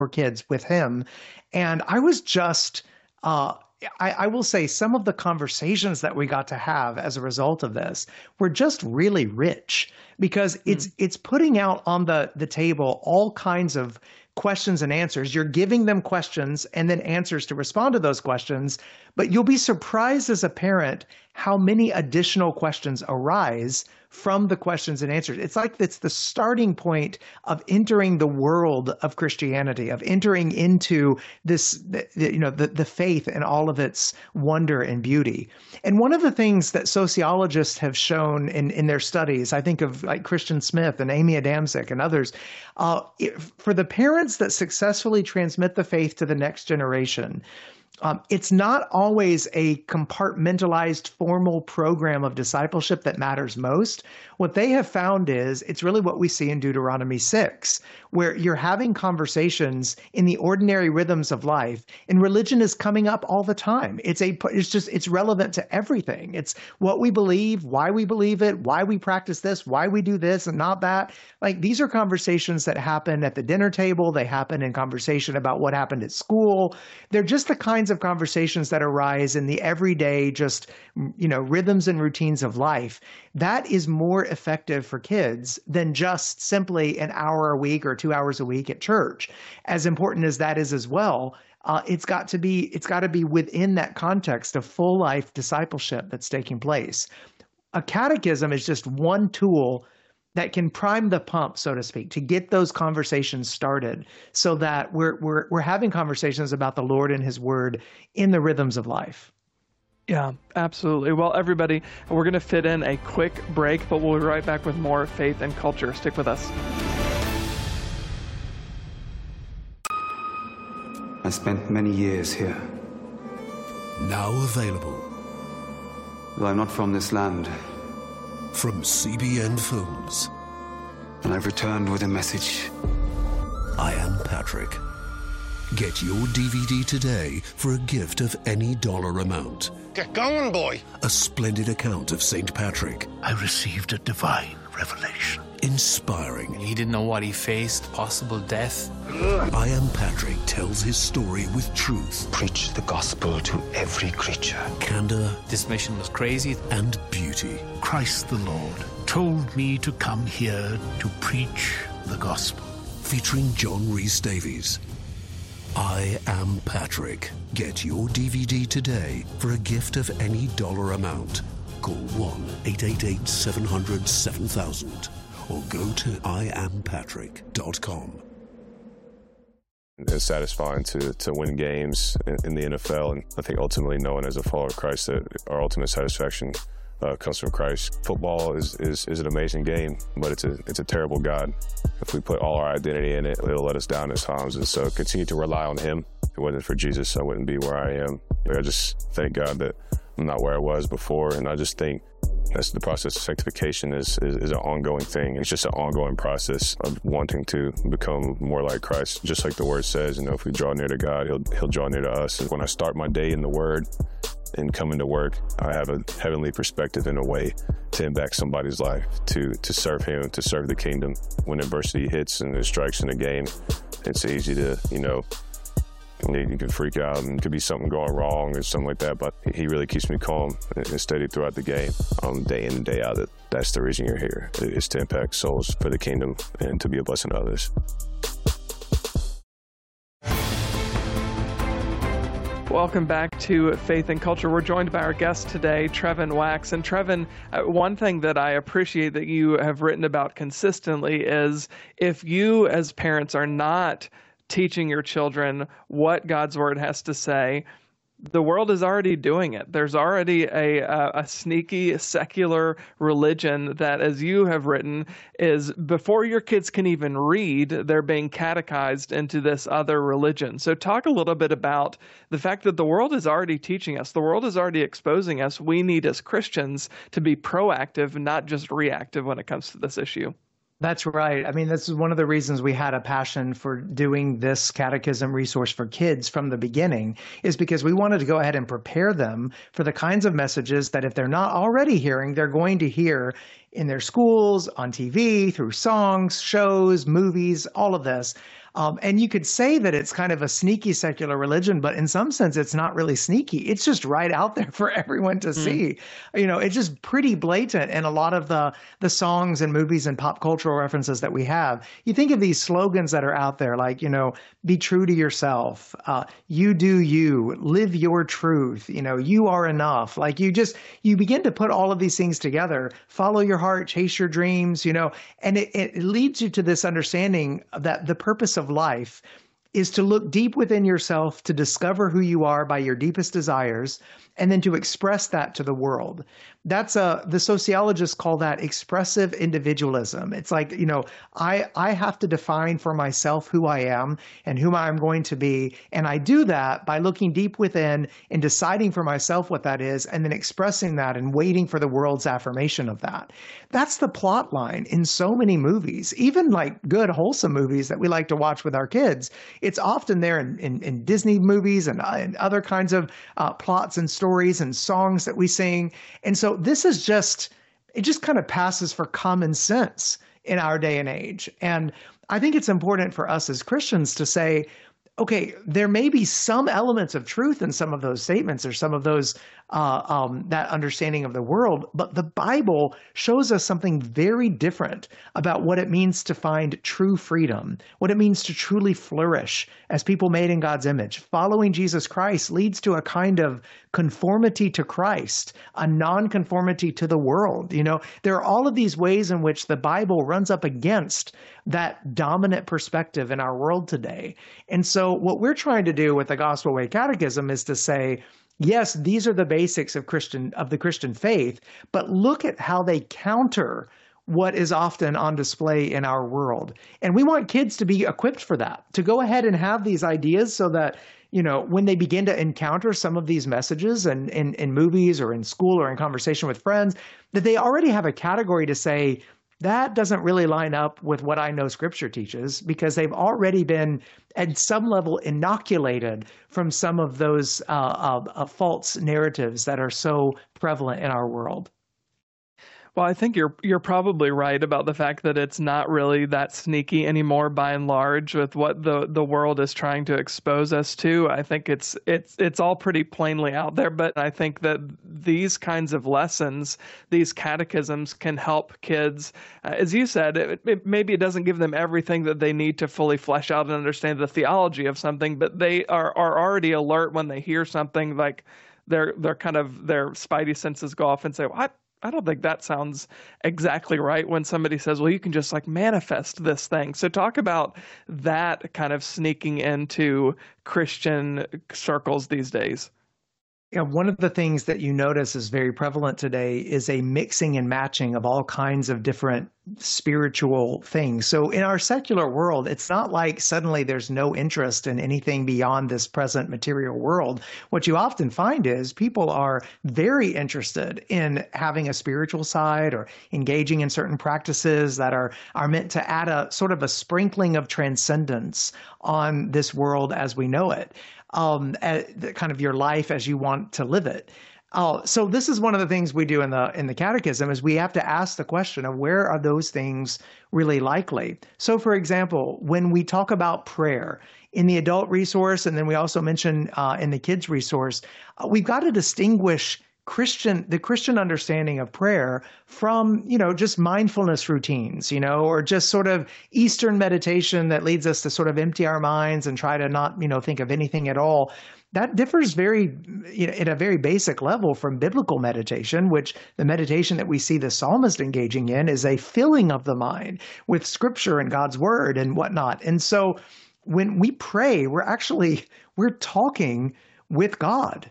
for kids with him. And I was just, I will say some of the conversations that we got to have as a result of this were just really rich because it's putting out on the table all kinds of questions and answers. You're giving them questions and then answers to respond to those questions, but you'll be surprised as a parent how many additional questions arise from the questions and answers. It's like it's the starting point of entering the world of Christianity, of entering into this, the faith and all of its wonder and beauty. And one of the things that sociologists have shown in their studies, I think of like Christian Smith and Amy Adamczyk and others, for the parents that successfully transmit the faith to the next generation, it's not always a compartmentalized formal program of discipleship that matters most. What they have found is it's really what we see in Deuteronomy 6, where you're having conversations in the ordinary rhythms of life, and religion is coming up all the time. It's relevant to everything. It's what we believe, why we believe it, why we practice this, why we do this and not that. Like these are conversations that happen at the dinner table. They happen in conversation about what happened at school. They're just the kinds of conversations that arise in the everyday, just, rhythms and routines of life. That is more effective for kids than just simply an hour a week or 2 hours a week at church. As important as that is as well, it's got to be within that context of full life discipleship that's taking place. A catechism is just one tool that can prime the pump, so to speak, to get those conversations started so that we're having conversations about the Lord and his word in the rhythms of life. Yeah, absolutely. Well, everybody, we're going to fit in a quick break, but we'll be right back with more Faith and Culture. Stick with us. I spent many years here. Now available. Though I'm not from this land. From CBN Films. And I've returned with a message. I Am Patrick. Get your DVD today for a gift of any dollar amount. Get going, boy. A splendid account of St. Patrick. I received a divine revelation. Inspiring. He didn't know what he faced, possible death. I Am Patrick tells his story with truth. Preach the gospel to every creature. Candor. This mission was crazy. And beauty. Christ the Lord told me to come here to preach the gospel. Featuring John Rhys Davies. I Am Patrick. Get your DVD today for a gift of any dollar amount. Call 1-888-700-7000 or go to iampatrick.com. It's satisfying to win games in the NFL, and I think ultimately knowing as a follower of Christ that our ultimate satisfaction comes from Christ. Football is an amazing game, but it's a terrible God. If we put all our identity in it, it'll let us down at times, and so continue to rely on Him. If it wasn't for Jesus, I wouldn't be where I am. I just thank God that I'm not where I was before, and I just think that's the process of sanctification is an ongoing thing. It's just an ongoing process of wanting to become more like Christ. Just like the Word says, if we draw near to God, He'll draw near to us. And when I start my day in the Word and come into work, I have a heavenly perspective in a way to impact somebody's life, to serve Him, to serve the kingdom. When adversity hits and it strikes in a game, it's easy to, you can freak out and it could be something going wrong or something like that, but He really keeps me calm and steady throughout the game, day in and day out. That's the reason you're here, is to impact souls for the kingdom and to be a blessing to others. Welcome back to Faith and Culture. We're joined by our guest today, Trevin Wax. And Trevin, one thing that I appreciate that you have written about consistently is if you as parents are not teaching your children what God's word has to say, the world is already doing it. There's already a sneaky secular religion that, as you have written, is before your kids can even read, they're being catechized into this other religion. So talk a little bit about the fact that the world is already teaching us. The world is already exposing us. We need as Christians to be proactive, not just reactive when it comes to this issue. That's right. I mean, this is one of the reasons we had a passion for doing this catechism resource for kids from the beginning, is because we wanted to go ahead and prepare them for the kinds of messages that if they're not already hearing, they're going to hear in their schools, on TV, through songs, shows, movies, all of this. And you could say that it's kind of a sneaky secular religion, but in some sense, it's not really sneaky. It's just right out there for everyone to see. It's just pretty blatant in a lot of the songs and movies and pop cultural references that we have. You think of these slogans that are out there, like, be true to yourself, you do you, live your truth, you are enough. Like you begin to put all of these things together, follow your heart, chase your dreams, and it leads you to this understanding that the purpose of life is to look deep within yourself, to discover who you are by your deepest desires, and then to express that to the world. That's the sociologists call that expressive individualism. It's like, I have to define for myself who I am and whom I'm going to be. And I do that by looking deep within and deciding for myself what that is, and then expressing that and waiting for the world's affirmation of that. That's the plot line in so many movies, even like good, wholesome movies that we like to watch with our kids. It's often there in Disney movies and other kinds of plots and stories and songs that we sing. And so this is it just kind of passes for common sense in our day and age. And I think it's important for us as Christians to say, okay, there may be some elements of truth in some of those statements or some of those that understanding of the world, but the Bible shows us something very different about what it means to find true freedom, what it means to truly flourish as people made in God's image. Following Jesus Christ leads to a kind of conformity to Christ, a non-conformity to the world. There are all of these ways in which the Bible runs up against that dominant perspective in our world today. And so what we're trying to do with the Gospel Way Catechism is to say, yes, these are the basics of the Christian faith, but look at how they counter what is often on display in our world. And we want kids to be equipped for that, to go ahead and have these ideas so that, when they begin to encounter some of these messages in movies or in school or in conversation with friends, that they already have a category to say, that doesn't really line up with what I know Scripture teaches, because they've already been at some level inoculated from some of those false narratives that are so prevalent in our world. Well, I think you're probably right about the fact that it's not really that sneaky anymore by and large with what the world is trying to expose us to. I think it's all pretty plainly out there, but I think that these kinds of lessons, these catechisms can help kids. As you said, maybe it doesn't give them everything that they need to fully flesh out and understand the theology of something, but they are already alert when they hear something, like their spidey senses go off and say, "What? I don't think that sounds exactly right," when somebody says, well, you can just manifest this thing. So talk about that kind of sneaking into Christian circles these days. Yeah, one of the things that you notice is very prevalent today is a mixing and matching of all kinds of different spiritual things. So in our secular world, it's not like suddenly there's no interest in anything beyond this present material world. What you often find is people are very interested in having a spiritual side or engaging in certain practices that are meant to add a sort of a sprinkling of transcendence on this world as we know it. Kind of your life as you want to live it. So this is one of the things we do in the catechism is we have to ask the question of where are those things really likely? So for example, when we talk about prayer in the adult resource, and then we also mention in the kids resource, we've got to distinguish the Christian understanding of prayer from, just mindfulness routines, or just sort of Eastern meditation that leads us to sort of empty our minds and try to not, think of anything at all. That differs at a very basic level from biblical meditation, which the meditation that we see the psalmist engaging in is a filling of the mind with Scripture and God's word and whatnot. And so when we pray, we're talking with God.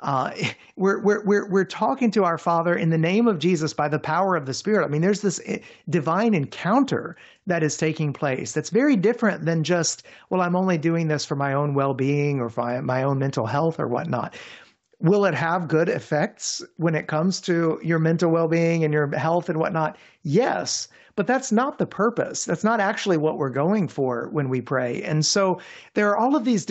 We're talking to our Father in the name of Jesus by the power of the Spirit. I mean, there's this divine encounter that is taking place that's very different than just, well, I'm only doing this for my own well-being or for my own mental health or whatnot. Will it have good effects when it comes to your mental well-being and your health and whatnot? Yes, but that's not the purpose. That's not actually what we're going for when we pray. And so there are all of these different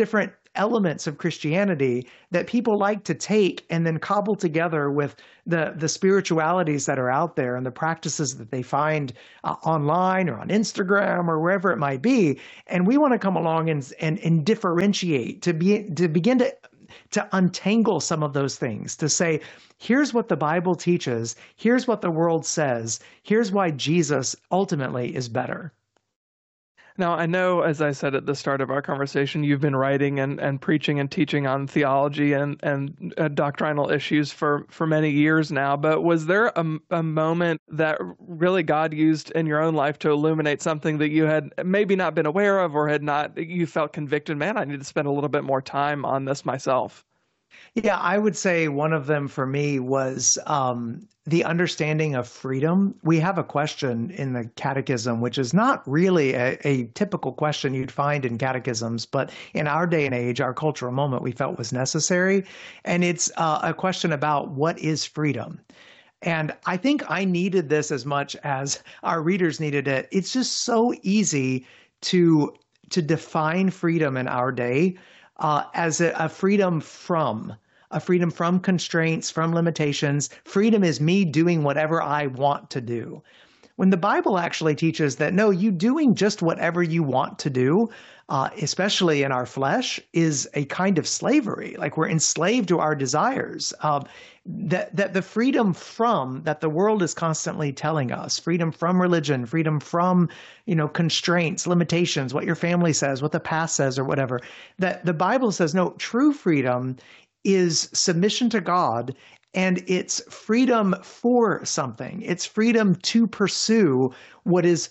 elements of Christianity that people like to take and then cobble together with the spiritualities that are out there and the practices that they find online or on Instagram or wherever it might be. And we want to come along and differentiate, to begin to untangle some of those things, to say, here's what the Bible teaches, here's what the world says, here's why Jesus ultimately is better. Now, I know, as I said at the start of our conversation, you've been writing and preaching and teaching on theology and doctrinal issues for many years now, but was there a moment that really God used in your own life to illuminate something that you had maybe not been aware of or you felt convicted, man, I need to spend a little bit more time on this myself? Yeah, I would say one of them for me was the understanding of freedom. We have a question in the catechism, which is not really a typical question you'd find in catechisms, but in our day and age, our cultural moment, we felt was necessary. And it's a question about what is freedom. And I think I needed this as much as our readers needed it. It's just so easy to define freedom in our day as a freedom from constraints, from limitations. Freedom is me doing whatever I want to do. When the Bible actually teaches that, no, you doing just whatever you want to do, especially in our flesh, is a kind of slavery. Like we're enslaved to our desires. That the freedom from that the world is constantly telling us, freedom from religion, freedom from, constraints, limitations, what your family says, what the past says, or whatever, that the Bible says, no, true freedom is submission to God, and it's freedom for something. It's freedom to pursue what is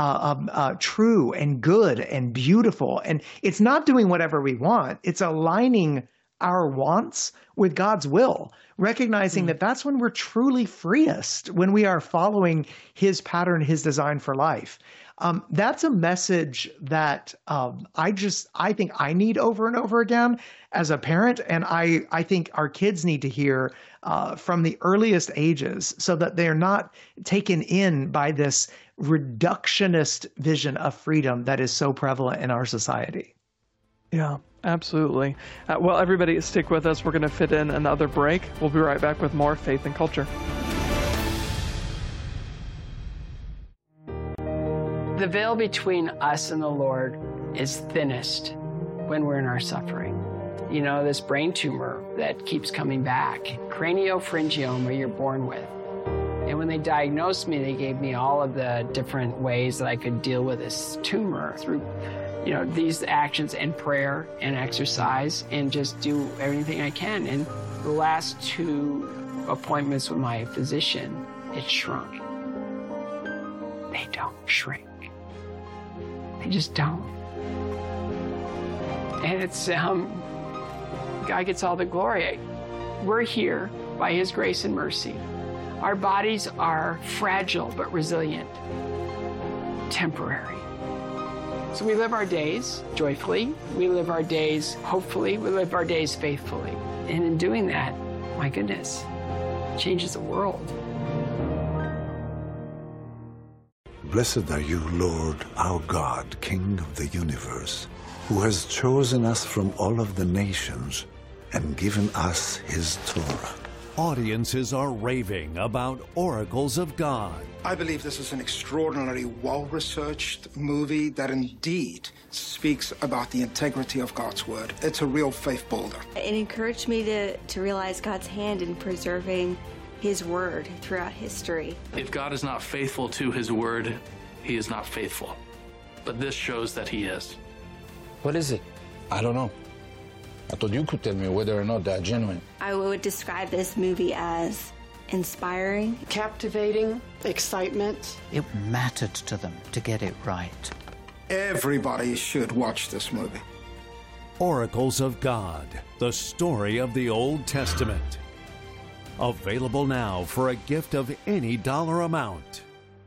true and good and beautiful. And it's not doing whatever we want. It's aligning our wants with God's will, recognizing that that's when we're truly freest, when we are following his pattern, his design for life. That's a message that I think I need over and over again as a parent. And I think our kids need to hear from the earliest ages so that they're not taken in by this reductionist vision of freedom that is so prevalent in our society. Yeah, absolutely. Well, everybody stick with us. We're going to fit in another break. We'll be right back with more Faith and Culture. The veil between us and the Lord is thinnest when we're in our suffering. This brain tumor that keeps coming back, craniopharyngioma you're born with. And when they diagnosed me, they gave me all of the different ways that I could deal with this tumor through these actions and prayer and exercise and just do everything I can. And the last 2 appointments with my physician, it shrunk. They don't shrink. They just don't. And it's, God gets all the glory. We're here by his grace and mercy. Our bodies are fragile but resilient, temporary. So we live our days joyfully, we live our days hopefully, we live our days faithfully. And in doing that, my goodness, it changes the world. Blessed are you, Lord, our God, King of the universe, who has chosen us from all of the nations and given us his Torah. Audiences are raving about Oracles of God. I believe this is an extraordinarily well-researched movie that indeed speaks about the integrity of God's word. It's a real faith builder. It encouraged me to realize God's hand in preserving his word throughout history. If God is not faithful to his word, he is not faithful. But this shows that he is. What is it? I don't know. I thought you could tell me whether or not they're genuine. I would describe this movie as inspiring, captivating, excitement. It mattered to them to get it right. Everybody should watch this movie. Oracles of God, the story of the Old Testament. Available now for a gift of any dollar amount.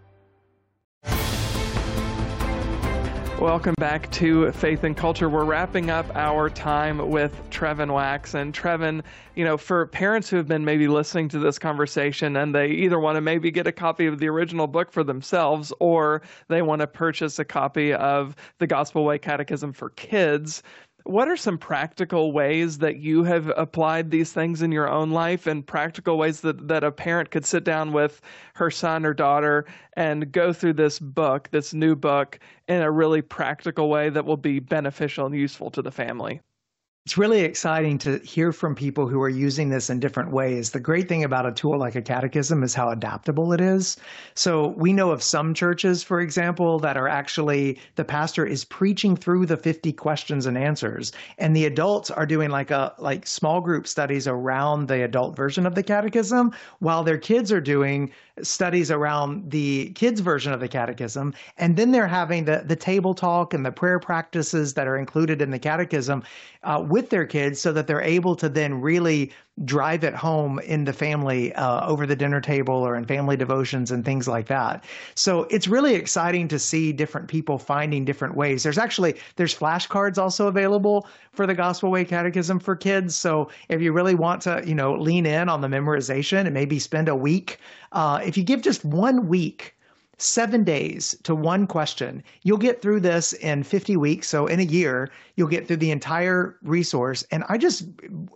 Welcome back to Faith and Culture. We're wrapping up our time with Trevin Wax. And Trevin, for parents who have been maybe listening to this conversation and they either want to maybe get a copy of the original book for themselves or they want to purchase a copy of the Gospel Way Catechism for Kids, What are some practical ways that you have applied these things in your own life, and practical ways that a parent could sit down with her son or daughter and go through this book, this new book, in a really practical way that will be beneficial and useful to the family? It's really exciting to hear from people who are using this in different ways. The great thing about a tool like a catechism is how adaptable it is. So we know of some churches, for example, that are actually, the pastor is preaching through the 50 questions and answers, and the adults are doing like small group studies around the adult version of the catechism, while their kids are doing studies around the kids' version of the catechism. And then they're having the table talk and the prayer practices that are included in the catechism with their kids, so that they're able to then really drive it home in the family over the dinner table or in family devotions and things like that. So it's really exciting to see different people finding different ways. There's flashcards also available for the Gospel Way Catechism for kids. So if you really want to, lean in on the memorization and maybe spend a week, if you give just 1 week, 7 days to one question, you'll get through this in 50 weeks. So in a year, you'll get through the entire resource. And I just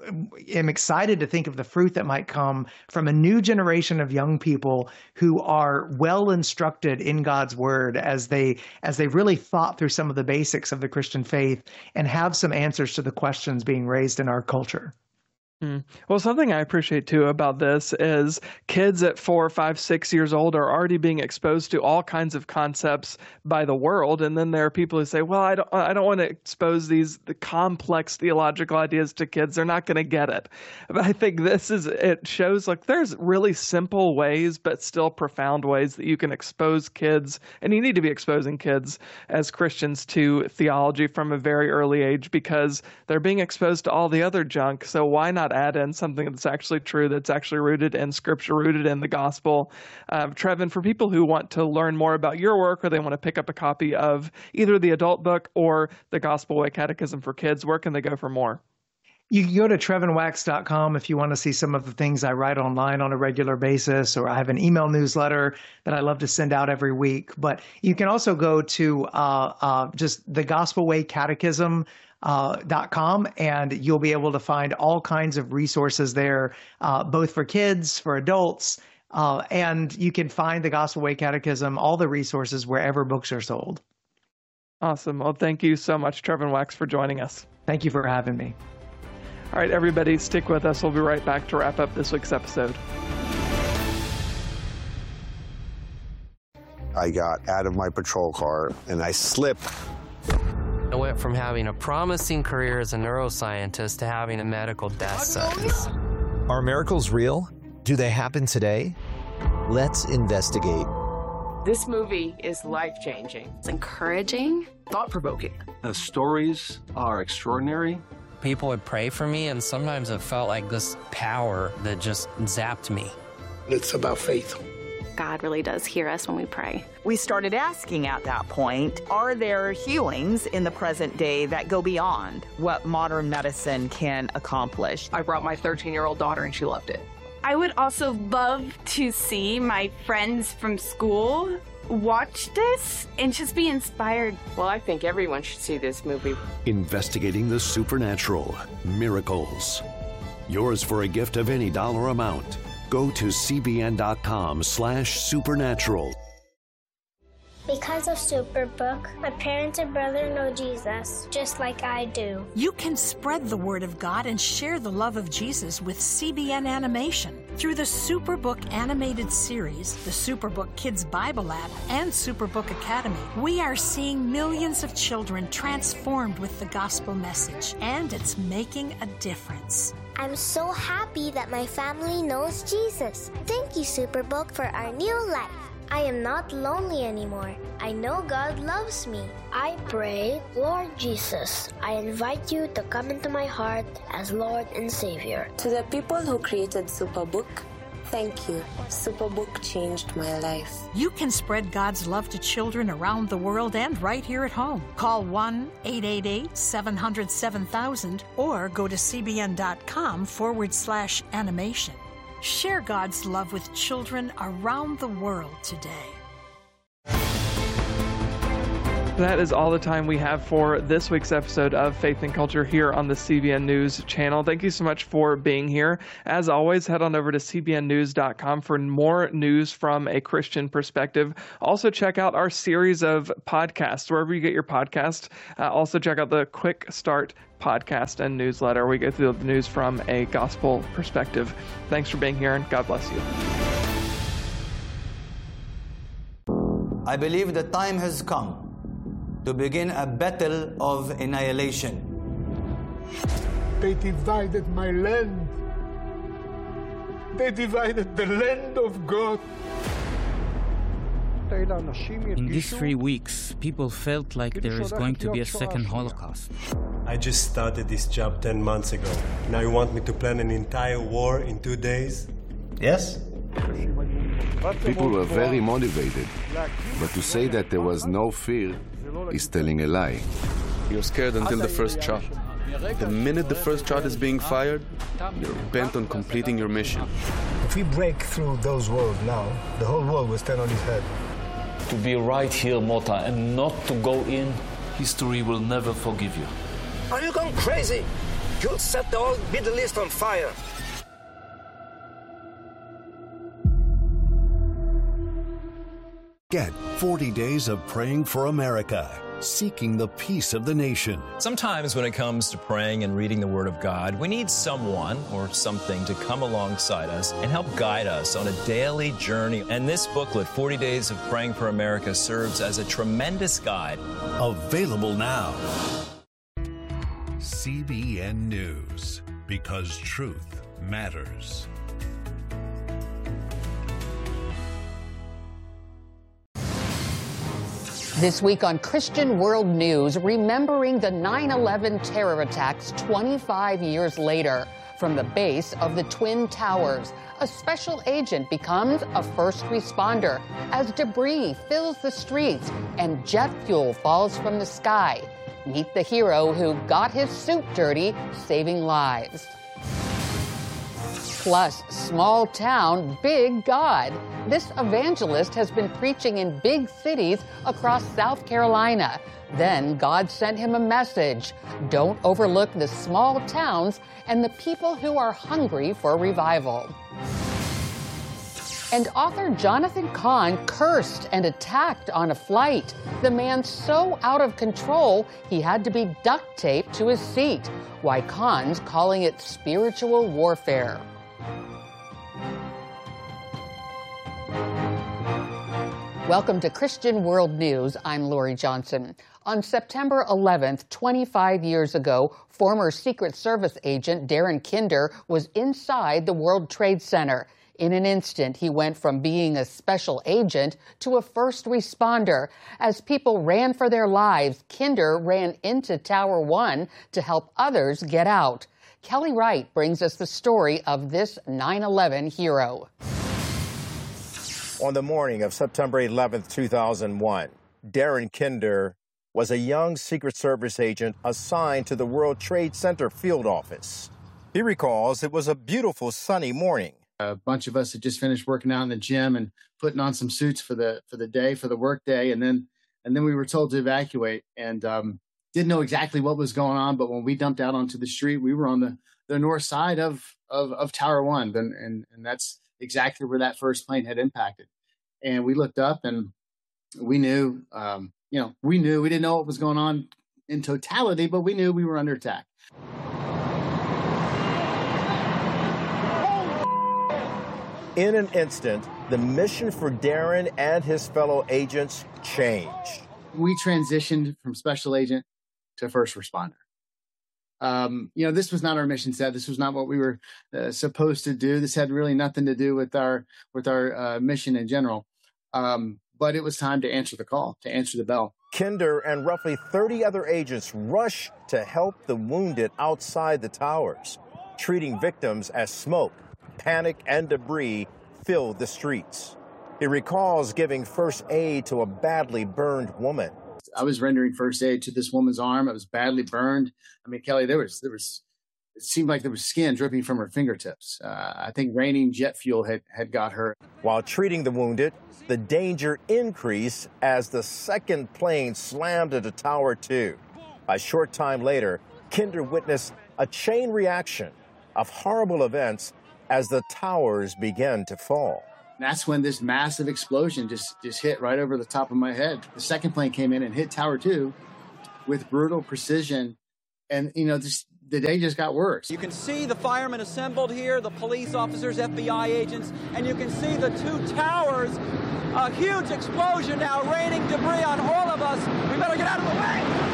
am excited to think of the fruit that might come from a new generation of young people who are well instructed in God's word as they really thought through some of the basics of the Christian faith and have some answers to the questions being raised in our culture. Well, something I appreciate too about this is kids at 4, 5, 6 years old are already being exposed to all kinds of concepts by the world, and then there are people who say, "Well, I don't want to expose the complex theological ideas to kids; they're not going to get it." But I think it shows like there's really simple ways, but still profound ways that you can expose kids, and you need to be exposing kids as Christians to theology from a very early age, because they're being exposed to all the other junk. So why not add in something that's actually true, that's actually rooted in Scripture, rooted in the gospel? Trevin, for people who want to learn more about your work, or they want to pick up a copy of either the adult book or the Gospel Way Catechism for Kids, where can they go for more? You can go to trevinwax.com if you want to see some of the things I write online on a regular basis, or I have an email newsletter that I love to send out every week. But you can also go to just the Gospel Way Catechism .com, and you'll be able to find all kinds of resources there, both for kids, for adults, and you can find the Gospel Way Catechism, all the resources, wherever books are sold. Awesome. Well, thank you so much, Trevin Wax, for joining us. Thank you for having me. All right, everybody, stick with us. We'll be right back to wrap up this week's episode. I got out of my patrol car and I slipped. I went from having a promising career as a neuroscientist to having a medical death sentence. Are miracles real? Do they happen today? Let's investigate. This movie is life-changing. It's encouraging. Thought-provoking. The stories are extraordinary. People would pray for me, and sometimes it felt like this power that just zapped me. It's about faith. God really does hear us when we pray. We started asking at that point, are there healings in the present day that go beyond what modern medicine can accomplish? I brought my 13-year-old daughter and she loved it. I would also love to see my friends from school watch this and just be inspired. Well, I think everyone should see this movie. Investigating the supernatural, miracles. Yours for a gift of any dollar amount. Go to cbn.com/supernatural. Because of Superbook, my parents and brother know Jesus, just like I do. You can spread the word of God and share the love of Jesus with CBN Animation. Through the Superbook animated series, the Superbook Kids Bible app, and Superbook Academy, we are seeing millions of children transformed with the gospel message, and it's making a difference. I'm so happy that my family knows Jesus. Thank you, Superbook, for our new life. I am not lonely anymore. I know God loves me. I pray, Lord Jesus, I invite you to come into my heart as Lord and Savior. To the people who created Superbook, thank you. Superbook changed my life. You can spread God's love to children around the world and right here at home. Call 1-888-700-7000 or go to cbn.com/animation. Share God's love with children around the world today. That is all the time we have for this week's episode of Faith and Culture here on the CBN News channel. Thank you so much for being here. As always, head on over to cbnnews.com for more news from a Christian perspective. Also, check out our series of podcasts, wherever you get your podcast. Also, check out the Quick Start podcast and newsletter. We go through the news from a gospel perspective. Thanks for being here, and God bless you. I believe the time has come to begin a battle of annihilation. They divided my land. They divided the land of God. In these 3 weeks, people felt like there is going to be a second Holocaust. I just started this job 10 months ago. Now you want me to plan an entire war in 2 days? Yes. People were very motivated, but to say that there was no fear is telling a lie. You're scared until the first shot. The minute the first shot is being fired, you're bent on completing your mission. If we break through those walls now, the whole world will stand on its head. To be right here, Mota, and not to go in, history will never forgive you. Are you going crazy? You'll set the whole Middle East on fire. Get 40 Days of Praying for America, seeking the peace of the nation. Sometimes when it comes to praying and reading the Word of God, we need someone or something to come alongside us and help guide us on a daily journey. And this booklet, 40 Days of Praying for America, serves as a tremendous guide. Available now. CBN News, because truth matters. This week on Christian World News, remembering the 9/11 terror attacks 25 years later. From the base of the Twin Towers, a special agent becomes a first responder as debris fills the streets and jet fuel falls from the sky. Meet the hero who got his suit dirty, saving lives. Plus, small town, big God. This evangelist has been preaching in big cities across South Carolina. Then God sent him a message. Don't overlook the small towns and the people who are hungry for revival. And author Jonathan Cahn cursed and attacked on a flight. The man so out of control, he had to be duct taped to his seat. Why Cahn's calling it spiritual warfare. Welcome to Christian World News. I'm Lori Johnson. On September 11th, 25 years ago, former Secret Service agent Darren Kinder was inside the World Trade Center. In an instant, he went from being a special agent to a first responder. As people ran for their lives, Kinder ran into Tower 1 to help others get out. Kelly Wright brings us the story of this 9/11 hero. On the morning of September 11th, 2001, Darren Kinder was a young Secret Service agent assigned to the World Trade Center field office. He recalls it was a beautiful sunny morning. A bunch of us had just finished working out in the gym and putting on some suits for the day, for the work day, and then we were told to evacuate and didn't know exactly what was going on. But when we dumped out onto the street, we were on the north side of Tower 1, and that's exactly where that first plane had impacted. And we looked up and we knew, we didn't know what was going on in totality, but we knew we were under attack. In an instant, the mission for Darren and his fellow agents changed. We transitioned from special agent to first responder. This was not our mission set. This was not what we were supposed to do. This had really nothing to do with our mission in general. But it was time to answer the call, to answer the bell. Kinder and roughly 30 other agents rushed to help the wounded outside the towers, treating victims as smoke, panic, and debris filled the streets. He recalls giving first aid to a badly burned woman. I was rendering first aid to this woman's arm. I was badly burned. I mean, Kelly, there was it seemed like there was skin dripping from her fingertips. I think raining jet fuel had got her. While treating the wounded, the danger increased as the second plane slammed into Tower 2. A short time later, Kinder witnessed a chain reaction of horrible events as the towers began to fall. That's when this massive explosion just hit right over the top of my head. The second plane came in and hit Tower 2 with brutal precision. And, the day just got worse. You can see the firemen assembled here, the police officers, FBI agents, and you can see the two towers. A huge explosion now raining debris on all of us. We better get out of the way.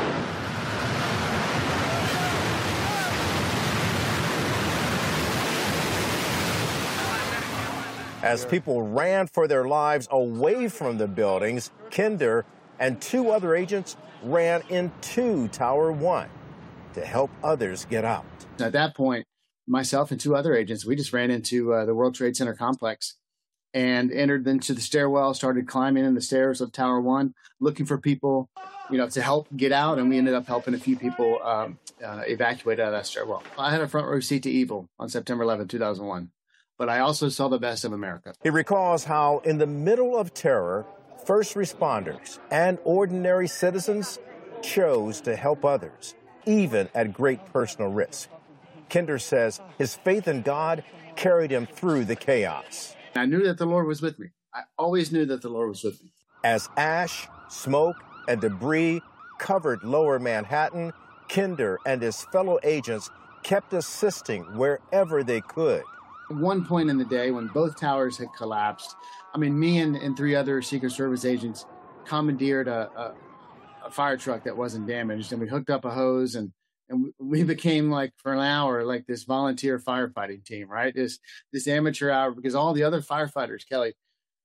As people ran for their lives away from the buildings, Kinder and two other agents ran into Tower 1 to help others get out. At that point, myself and two other agents, we just ran into the World Trade Center complex and entered into the stairwell, started climbing in the stairs of Tower 1, looking for people, to help get out. And we ended up helping a few people evacuate out of that stairwell. I had a front row seat to evil on September 11, 2001. But I also saw the best of America. He recalls how in the middle of terror, first responders and ordinary citizens chose to help others, even at great personal risk. Kinder says his faith in God carried him through the chaos. I knew that the Lord was with me. I always knew that the Lord was with me. As ash, smoke, and debris covered lower Manhattan, Kinder and his fellow agents kept assisting wherever they could. At one point in the day when both towers had collapsed, me and three other Secret Service agents commandeered a fire truck that wasn't damaged, and we hooked up a hose, and we became, for an hour, this volunteer firefighting team, right? This amateur hour, because all the other firefighters, Kelly,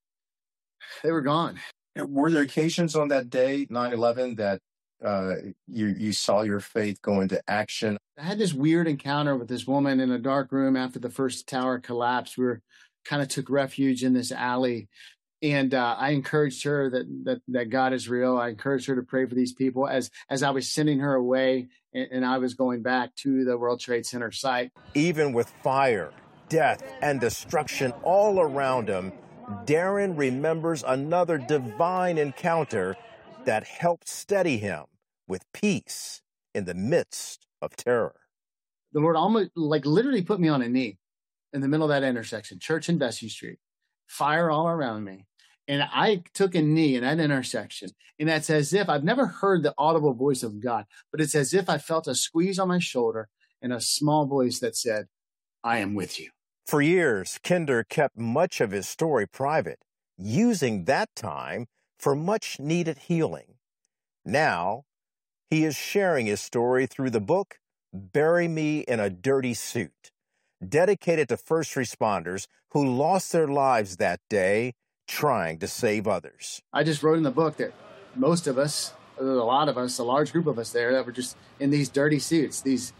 they were gone. Were there occasions on that day, 9/11, that you saw your faith go into action? I had this weird encounter with this woman in a dark room after the first tower collapsed. We kind of took refuge in this alley. And I encouraged her that God is real. I encouraged her to pray for these people as I was sending her away and I was going back to the World Trade Center site. Even with fire, death, and destruction all around him, Darren remembers another divine encounter that helped steady him with peace in the midst of terror. The Lord almost literally put me on a knee in the middle of that intersection, Church and Vesey Street, fire all around me. And I took a knee in that intersection. And that's as if I've never heard the audible voice of God, but it's as if I felt a squeeze on my shoulder and a small voice that said, I am with you. For years, Kinder kept much of his story private, using that time for much needed healing. Now, he is sharing his story through the book, Bury Me in a Dirty Suit, dedicated to first responders who lost their lives that day trying to save others. I just wrote in the book that most of us, a lot of us, a large group of us there, that were just in these dirty suits, these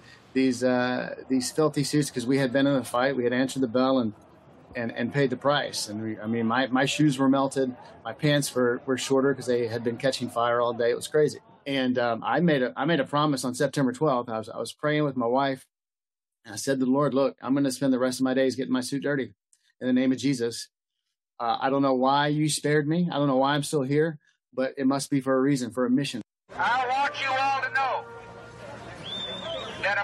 filthy suits, because we had been in a fight, we had answered the bell and paid the price. And my shoes were melted, my pants were shorter because they had been catching fire all day. It was crazy. And I made a promise on September 12th. I was praying with my wife, and I said to the Lord, look, I'm going to spend the rest of my days getting my suit dirty in the name of Jesus. I don't know why you spared me. I don't know why I'm still here, but it must be for a reason, for a mission. I want you all to know that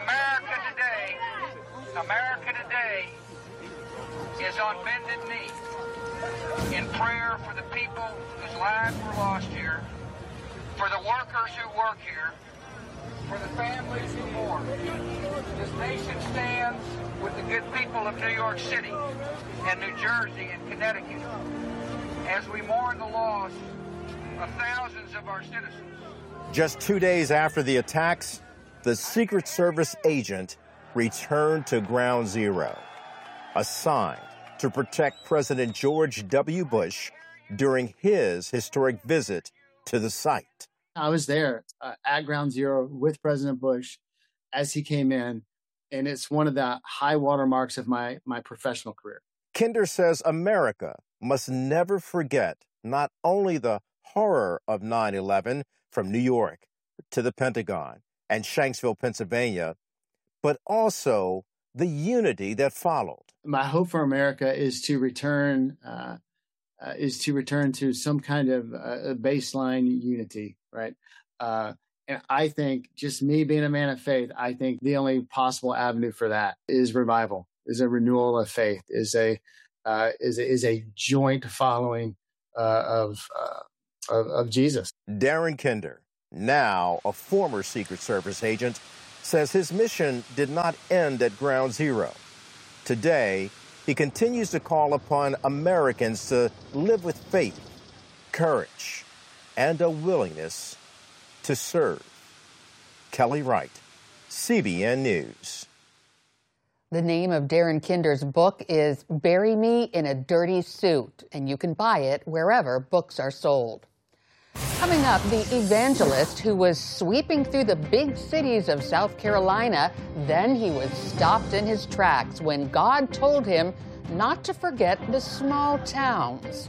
America today is on bended knee in prayer for the people whose lives were lost here, for the workers who work here, for the families who mourn. This nation stands with the good people of New York City and New Jersey and Connecticut as we mourn the loss of thousands of our citizens. Just 2 days after the attacks, the Secret Service agent returned to Ground Zero, assigned to protect President George W. Bush during his historic visit to the site. I was there at Ground Zero with President Bush as he came in, and it's one of the high water marks of my professional career. Kinder says America must never forget not only the horror of 9/11 from New York to the Pentagon and Shanksville, Pennsylvania, but also the unity that followed. My hope for America is to return to some kind of baseline unity, right? And I think, just me being a man of faith, I think the only possible avenue for that is revival, is a renewal of faith, is a joint following of Jesus. Darren Kinder, now a former Secret Service agent, says his mission did not end at Ground Zero. Today, he continues to call upon Americans to live with faith, courage, and a willingness to serve. Kelly Wright, CBN News. The name of Darren Kinder's book is Bury Me in a Dirty Suit, and you can buy it wherever books are sold. Coming up, the evangelist who was sweeping through the big cities of South Carolina, then he was stopped in his tracks when God told him not to forget the small towns.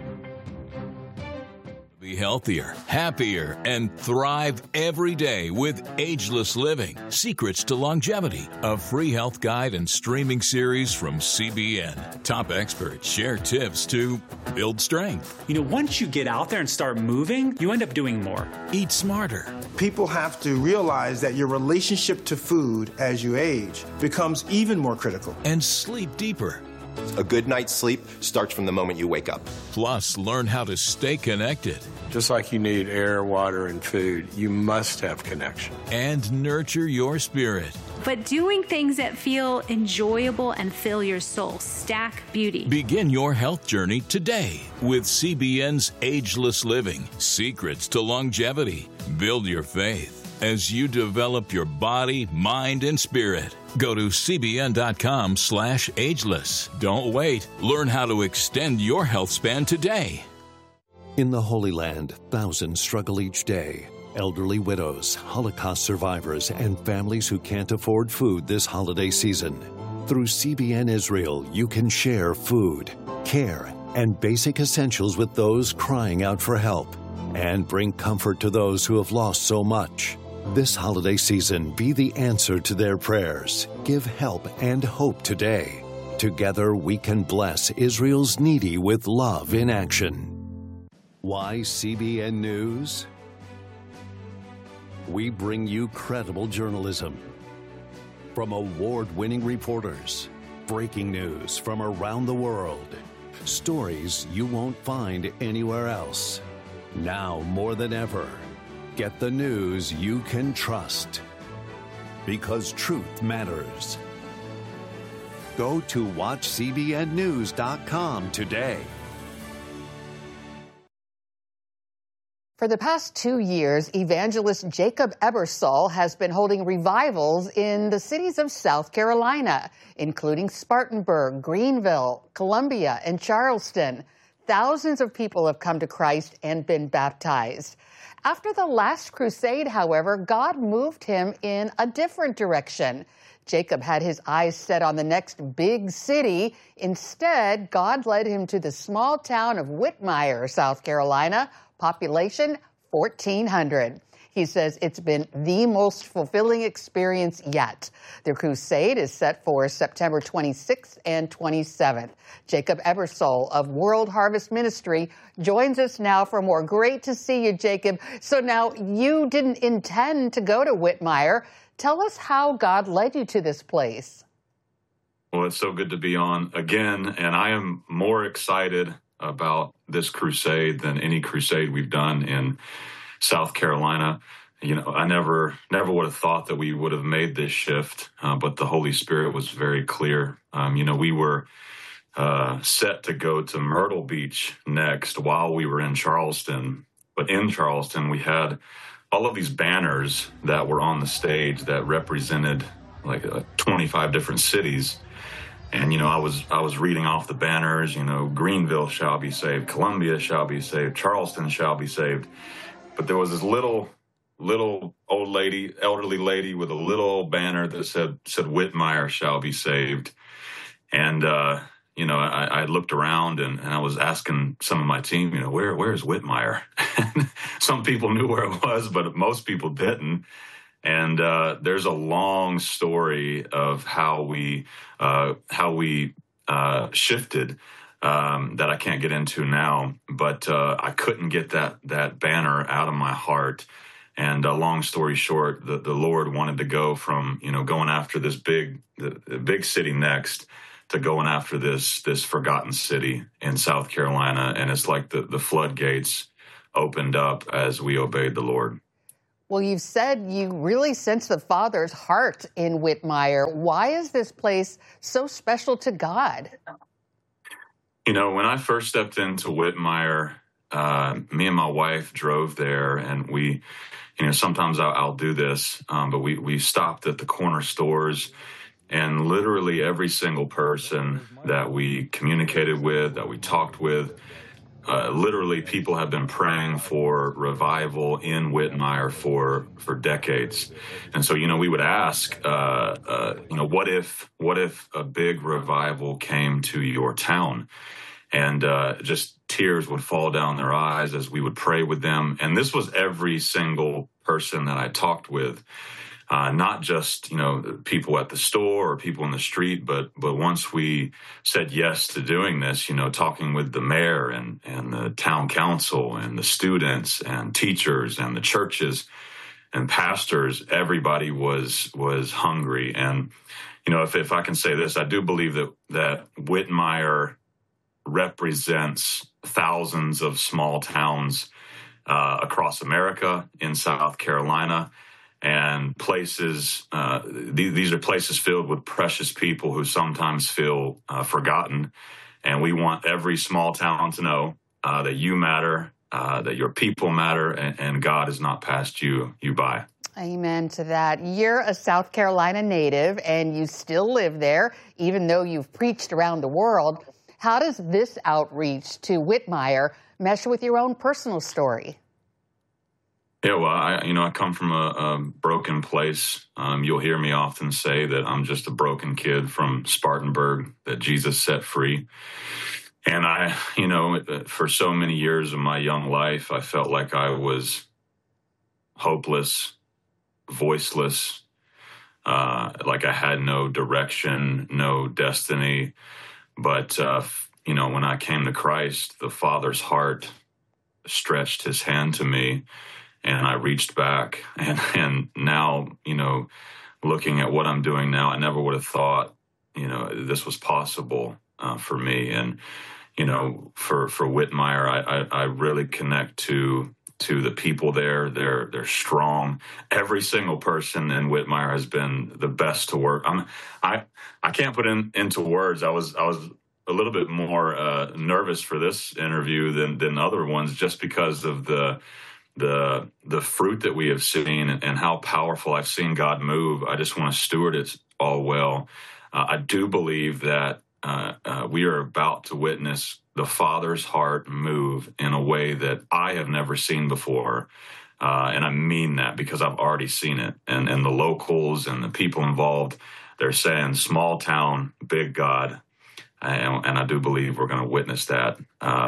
Be healthier, happier, and thrive every day with Ageless Living, Secrets to Longevity, a free health guide and streaming series from CBN. Top experts share tips to build strength. You know, once you get out there and start moving, you end up doing more. Eat smarter. People have to realize that your relationship to food as you age becomes even more critical. And sleep deeper. A good night's sleep starts from the moment you wake up. Plus, learn how to stay connected. Just like you need air, water, and food, you must have connection. And nurture your spirit. But doing things that feel enjoyable and fill your soul. Stack Beauty. Begin your health journey today with CBN's Ageless Living, Secrets to Longevity. Build your faith as you develop your body, mind, and spirit. Go to cbn.com/ageless. Don't wait. Learn how to extend your health span today. In the Holy Land, thousands struggle each day. Elderly widows, Holocaust survivors, and families who can't afford food this holiday season. Through CBN Israel, you can share food, care, and basic essentials with those crying out for help, and bring comfort to those who have lost so much. This holiday season, be the answer to their prayers. Give help and hope today. Together, we can bless Israel's needy with love in action. Why CBN News? We bring you credible journalism from award-winning reporters, breaking news from around the world, stories you won't find anywhere else. Now more than ever, get the news you can trust, because truth matters. Go to watchcbnnews.com today. For the past 2 years, evangelist Jacob Ebersol has been holding revivals in the cities of South Carolina, including Spartanburg, Greenville, Columbia, and Charleston. Thousands of people have come to Christ and been baptized. After the last crusade, however, God moved him in a different direction. Jacob had his eyes set on the next big city. Instead, God led him to the small town of Whitmire, South Carolina, population 1,400. He says it's been the most fulfilling experience yet. The crusade is set for September 26th and 27th. Jacob Ebersol of World Harvest Ministry joins us now for more. Great to see you, Jacob. So now you didn't intend to go to Whitmire. Tell us how God led you to this place. Well, it's so good to be on again, and I am more excited about this crusade than any crusade we've done in South Carolina. You know, I never would have thought that we would have made this shift, but the Holy Spirit was very clear. You know, we were set to go to Myrtle Beach next while we were in Charleston. But in Charleston, we had all of these banners that were on the stage that represented like 25 different cities. And, you know, I was reading off the banners, you know, Greenville shall be saved, Columbia shall be saved, Charleston shall be saved. But there was this little old lady, elderly lady with a little old banner that said Whitmire shall be saved. And, you know, I looked around and I was asking some of my team, you know, where is Whitmire? Some people knew where it was, but most people didn't. And there's a long story of how we shifted that I can't get into now. But I couldn't get that banner out of my heart. And long story short, the Lord wanted to go from going after this big city next to going after this forgotten city in South Carolina. And it's like the floodgates opened up as we obeyed the Lord. Well, you've said you really sense the Father's heart in Whitmire. Why is this place so special to God? When I first stepped into Whitmire, me and my wife drove there, and we, sometimes I'll do this, but we stopped at the corner stores, and literally every single person that we communicated with, that we talked with, literally people have been praying for revival in Whitmire for decades. And so, we would ask, what if a big revival came to your town? And just tears would fall down their eyes as we would pray with them. And this was every single person that I talked with. Not just, people at the store or people in the street, but once we said yes to doing this, talking with the mayor and the town council and the students and teachers and the churches and pastors, everybody was hungry. And, if I can say this, I do believe that Whitmire represents thousands of small towns across America, in South Carolina, and places, these are places filled with precious people who sometimes feel forgotten. And we want every small town to know that you matter, that your people matter, and God has not passed you by. Amen to that. You're a South Carolina native, and you still live there, even though you've preached around the world. How does this outreach to Whitmire mesh with your own personal story? Yeah, well, I come from a broken place. You'll hear me often say that I'm just a broken kid from Spartanburg that Jesus set free. And for so many years of my young life, I felt like I was hopeless, voiceless, like I had no direction, no destiny. But, when I came to Christ, the Father's heart stretched his hand to me. And I reached back, and now, looking at what I'm doing now, I never would have thought, this was possible for me. And, for Whitmire, I really connect to the people there. They're strong. Every single person in Whitmire has been the best to work. I can't put into words. I was a little bit more nervous for this interview than other ones, just because of the fruit that we have seen and how powerful I've seen God move. I just want to steward it all well. I do believe that we are about to witness the Father's heart move in a way that I have never seen before. And I mean that because I've already seen it. And the locals and the people involved, they're saying small town, big God. And I do believe we're going to witness that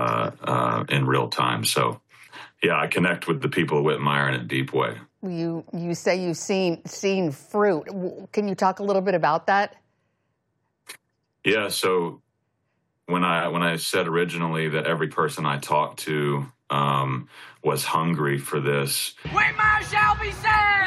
in real time. So, yeah, I connect with the people of Whitmire in a deep way. You say you've seen fruit. Can you talk a little bit about that? Yeah. So when I said originally that every person I talked to was hungry for this, Whitmire shall be saved!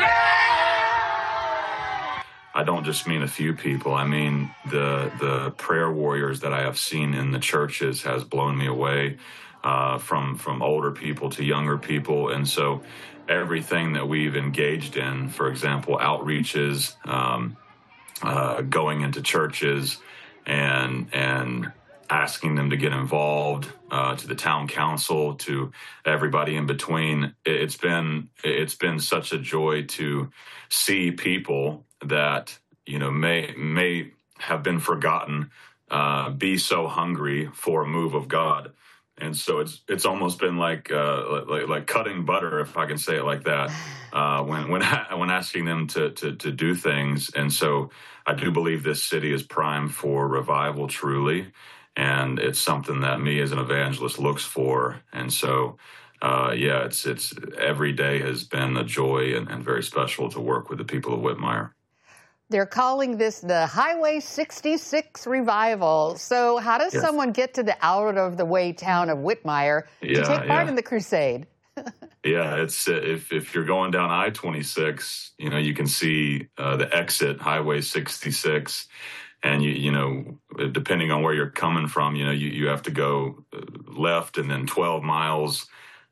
I don't just mean a few people. I mean the prayer warriors that I have seen in the churches has blown me away. From older people to younger people. And so everything that we've engaged in, for example, outreaches, going into churches and asking them to get involved, to the town council, to everybody in between. It's been such a joy to see people that, may have been forgotten, be so hungry for a move of God. And so it's almost been like cutting butter, if I can say it like that, when asking them to do things. And so I do believe this city is primed for revival, truly, and it's something that me as an evangelist looks for. And so yeah, it's every day has been a joy and very special to work with the people of Whitmire. They're calling this the Highway 66 Revival. So how does someone get to the out-of-the-way town of Whitmire to take part in the crusade? Yeah, it's if you're going down I-26, you can see the exit, Highway 66, and you depending on where you're coming from, you have to go left and then 12 miles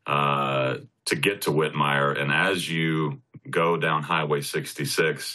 to get to Whitmire. And as you go down Highway 66,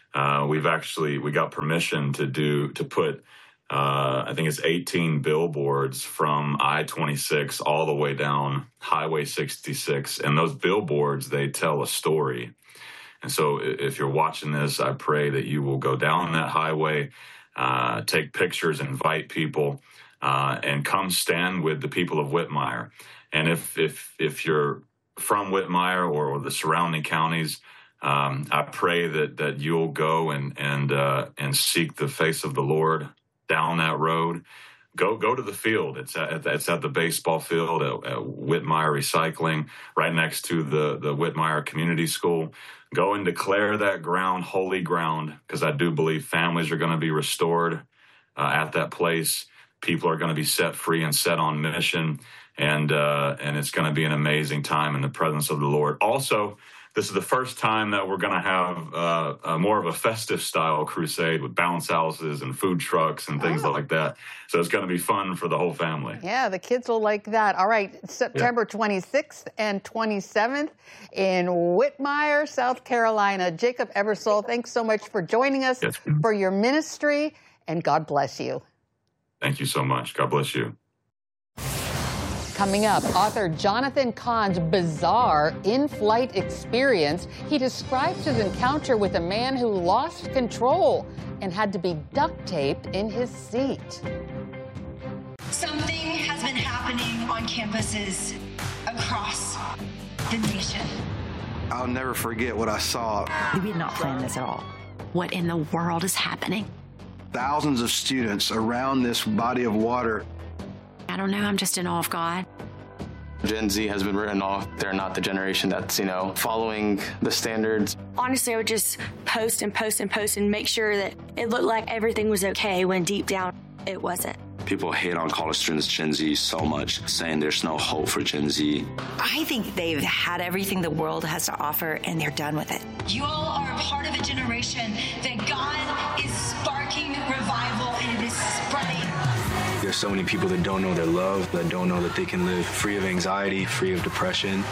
we got permission to put I think it's 18 billboards from I-26 all the way down Highway 66. And those billboards, they tell a story. And so if you're watching this, I pray that you will go down that highway, take pictures, invite people, and come stand with the people of Whitmire. And if you're from Whitmire or the surrounding counties, I pray that you'll go and seek the face of the Lord down that road. Go to the field. It's at the baseball field at Whitmire Recycling, right next to the Whitmire Community School. Go and declare that ground holy ground, because I do believe families are going to be restored at that place. People are going to be set free and set on mission, and it's going to be an amazing time in the presence of the Lord. Also, this is the first time that we're going to have more of a festive style crusade with bounce houses and food trucks and things like that. So it's going to be fun for the whole family. Yeah, the kids will like that. All right, September 26th and 27th in Whitmire, South Carolina. Jacob Ebersole, thanks so much for joining us, for your ministry, and God bless you. Thank you so much. God bless you. Coming up, author Jonathan Cahn's bizarre in-flight experience. He describes his encounter with a man who lost control and had to be duct taped in his seat. Something has been happening on campuses across the nation. I'll never forget what I saw. We did not plan this at all. What in the world is happening? Thousands of students around this body of water. I don't know, I'm just in awe of God. Gen Z has been written off. They're not the generation that's, following the standards. Honestly, I would just post and post and post and make sure that it looked like everything was okay when deep down it wasn't. People hate on college students, Gen Z, so much, saying there's no hope for Gen Z. I think they've had everything the world has to offer and they're done with it. You all are a part of a generation that God is sparking revival and it is spreading. There's so many people that don't know they're loved, that don't know that they can live free of anxiety, free of depression.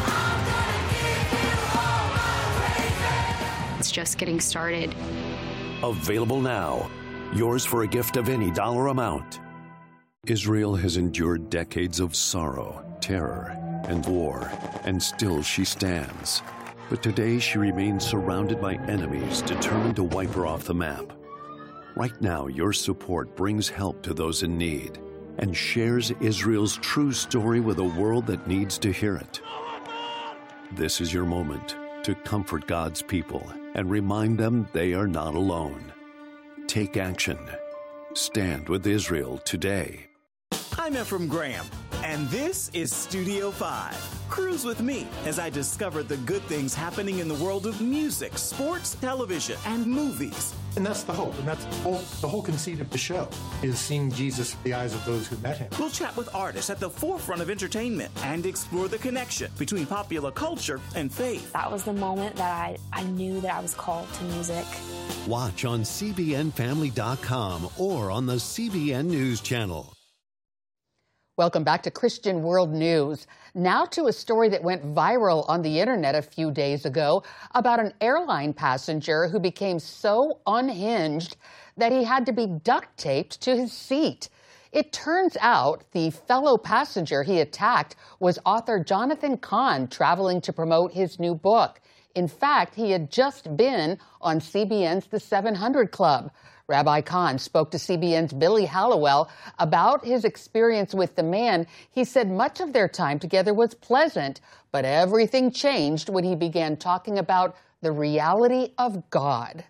It's just getting started. Available now. Yours for a gift of any dollar amount. Israel has endured decades of sorrow, terror, and war, and still she stands. But today she remains surrounded by enemies determined to wipe her off the map. Right now, your support brings help to those in need and shares Israel's true story with a world that needs to hear it. This is your moment to comfort God's people and remind them they are not alone. Take action. Stand with Israel today. I'm Ephraim Graham, and this is Studio 5. Cruise with me as I discover the good things happening in the world of music, sports, television, and movies. And that's the hope, and that's the whole conceit of the show, is seeing Jesus through the eyes of those who met him. We'll chat with artists at the forefront of entertainment and explore the connection between popular culture and faith. That was the moment that I knew that I was called to music. Watch on CBNFamily.com or on the CBN News Channel. Welcome back to Christian World News. Now to a story that went viral on the internet a few days ago about an airline passenger who became so unhinged that he had to be duct taped to his seat. It turns out the fellow passenger he attacked was author Jonathan Cahn, traveling to promote his new book. In fact, he had just been on CBN's The 700 Club. Rabbi Cahn spoke to CBN's Billy Hallowell about his experience with the man. He said much of their time together was pleasant, but everything changed when he began talking about the reality of God.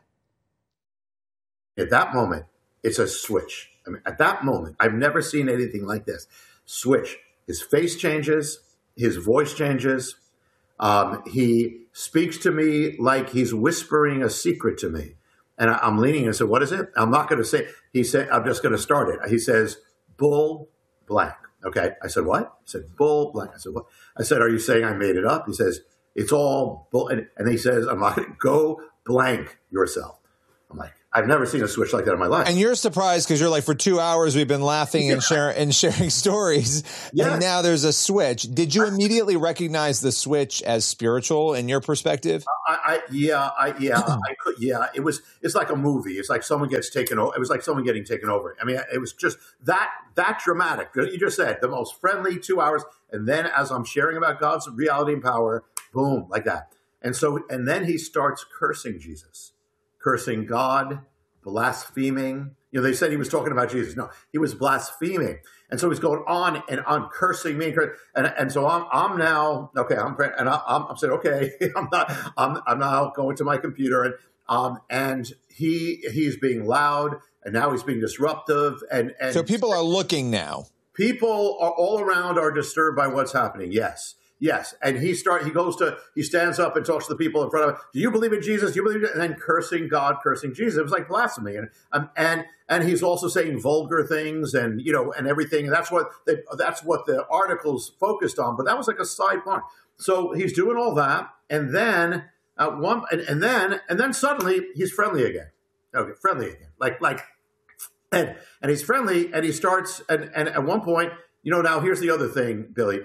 At that moment, it's a switch. I mean, at that moment, I've never seen anything like this. Switch. His face changes. His voice changes. He speaks to me like he's whispering a secret to me. And I'm leaning and I said, what is it? I'm not going to say. He said, I'm just going to start it. He says, bull blank. Okay. I said, what? He said, bull blank. I said, what? I said, are you saying I made it up? He says, it's all bull. And he says, I'm not going to go blank yourself. I'm like, I've never seen a switch like that in my life. And you're surprised because you're like, for 2 hours we've been laughing and sharing stories, and now there's a switch. Did you immediately recognize the switch as spiritual in your perspective? I could. Yeah, it's like a movie. It's like someone gets taken over. It was like someone getting taken over. I mean, it was just that dramatic. You just said the most friendly 2 hours, and then as I'm sharing about God's reality and power, boom, like that. And then he starts cursing Jesus. Cursing God, blaspheming. You know, they said he was talking about Jesus. No, he was blaspheming. And so he's going on and on cursing me. And so I'm now, okay, I'm saying, okay, I'm now going to my computer and he's being loud and now he's being disruptive. And so people are looking now. People are all around are disturbed by what's happening. Yes. And he stands up and talks to the people in front of him. Do you believe in Jesus? Do you believe in? And then cursing God, cursing Jesus. It was like blasphemy. And he's also saying vulgar things and, you know, and everything. And that's what the articles focused on. But that was like a side part. So he's doing all that. And then and then suddenly he's friendly again. Okay. Friendly again. And he's friendly and he starts. And at one point, you know, now here's the other thing, Billy.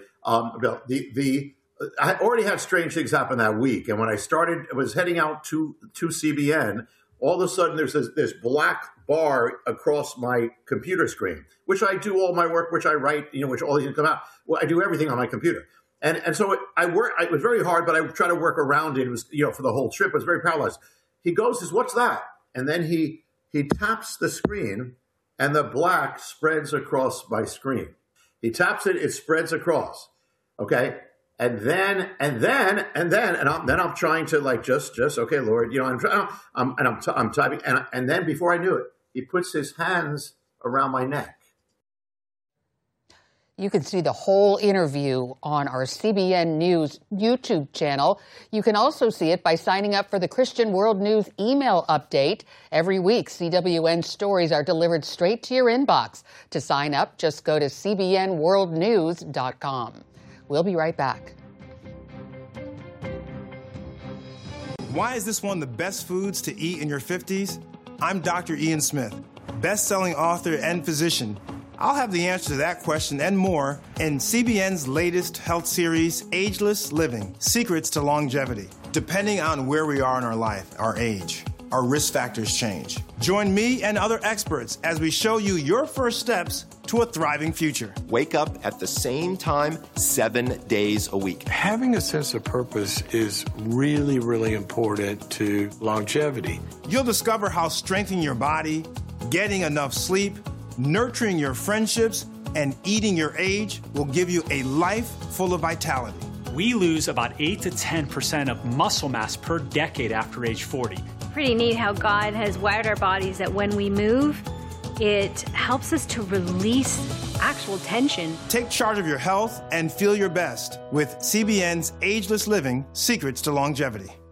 I already had strange things happen that week, and when I was heading out to CBN, all of a sudden there's this black bar across my computer screen, which I do all my work, which I write, you know, which all these come out. Well, I do everything on my computer, and so it was very hard, but I try to work around it. It was, you know, for the whole trip, I was very paralyzed. He says, "What's that?" And then he taps the screen, and the black spreads across my screen. He taps it, it spreads across. Okay. And then I'm trying to like, just, okay, Lord, you know, I'm typing. And then before I knew it, he puts his hands around my neck. You can see the whole interview on our CBN News YouTube channel. You can also see it by signing up for the Christian World News email update. Every week, CWN stories are delivered straight to your inbox. To sign up, just go to cbnworldnews.com. We'll be right back. Why is this one of the best foods to eat in your 50s? I'm Dr. Ian Smith, best-selling author and physician. I'll have the answer to that question and more in CBN's latest health series, Ageless Living: Secrets to Longevity. Depending on where we are in our life, our age, our risk factors change. Join me and other experts as we show you your first steps to a thriving future. Wake up at the same time 7 days a week. Having a sense of purpose is really, really important to longevity. You'll discover how strengthening your body, getting enough sleep, nurturing your friendships, and eating your age will give you a life full of vitality. We lose about 8 to 10% of muscle mass per decade after age 40. Pretty neat how God has wired our bodies that when we move, it helps us to release actual tension. Take charge of your health and feel your best with CBN's Ageless Living: Secrets to Longevity.